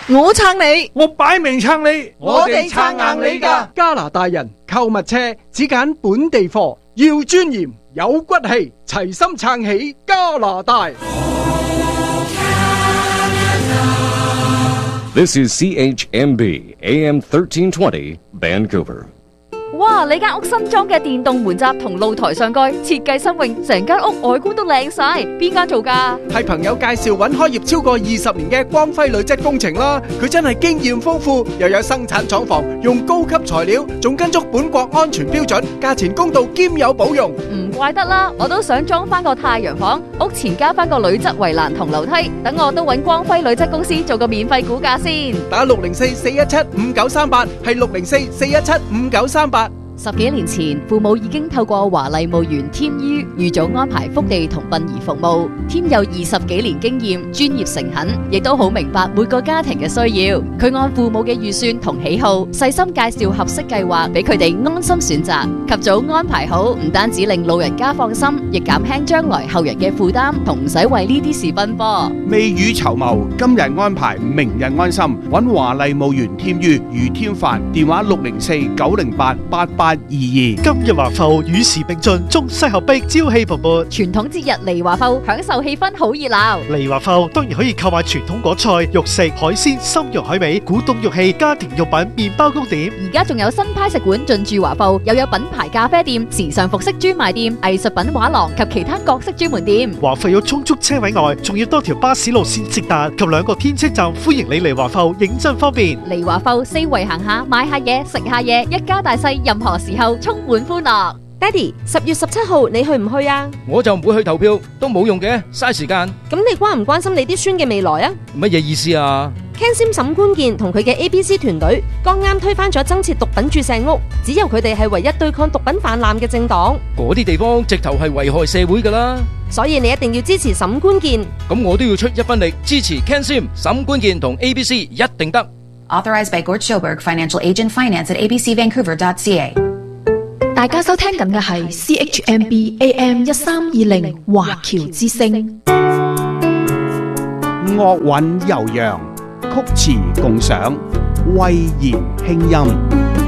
我撐你， 我擺明撐你， 我哋撐硬你㗎。 加拿大人購物車只揀本地貨，要尊嚴有骨氣，齊心撐起加拿大。 This is CHMB AM 1320 Vancouver。 哇！你間屋新裝嘅電動門閘同露台上蓋設計新穎，成間屋外觀都靚晒。邊間做㗎？ 係朋友介紹揾開業超過20年嘅光輝鋁質工程啦。佢真係經驗豐富，又有生產廠房，用高級材料，仲跟足本國安全標準，價錢公道兼有保用。 唔怪得啦，我都想裝翻個太陽房，屋前加翻個鋁質圍欄同樓梯，等我都揾光輝鋁質公司做個免費估價先。 打604-417-5938，係604-417-5938。 10幾年前，父母已經透過華麗墓園添於預早安排福地同殯儀服務。添有20幾年經驗，專業誠懇，亦都好明白每個家庭嘅需要。佢按父母嘅預算同喜好，細心介紹合適計劃俾佢哋安心選擇。及早安排好，唔單止令老人家放心，亦減輕將來後人嘅負擔，同唔使為呢啲事奔波。 未雨綢繆，今日安排，明日安心。揾華麗墓園添於余添凡，電話604-908-8822。 今日華埠與時並進，中西合璧，朝氣蓬勃。 傳統節日嚟華埠，享受氣氛好熱鬧。 嚟華埠當然可以購買傳統果菜、肉食、海鮮、參茸海味、古董玉器、家庭用品、麵包糕點。 而家仲有新派食館進駐華埠，又有品牌咖啡店、時尚服飾專賣店、藝術品畫廊及其他各式專門店。 華埠有充足車位外，仲要多條巴士路線直達及2個天車站，歡迎你嚟華埠，認真方便。 嚟華埠四圍行下，買下嘢，食下嘢，一家大細任何時候充滿歡樂。 爹哋，10月17號你去唔去啊？ 我就唔會去投票，都冇用嘅，嘥時間。 咁你關唔關心你啲孫嘅未來啊？ 乜嘢意思啊 ？Ken Sim 沈官健同佢嘅 ABC 團隊剛啱推翻咗增設毒品注射屋，只有佢哋係唯一對抗毒品氾濫嘅政黨。 嗰啲地方直頭係危害社會㗎啦， 所以你一定要支持沈官健。 咁我都要出一分力支持 Ken Sim 沈官健同 ABC， 一定得。 Authorized by Gord Schoberg, Financial Agent, Finance at abcvancouver.ca。 大家收聽緊嘅係 CHMB AM 1320華僑之聲。 樂韻悠揚，曲詞共賞，慧言輕音。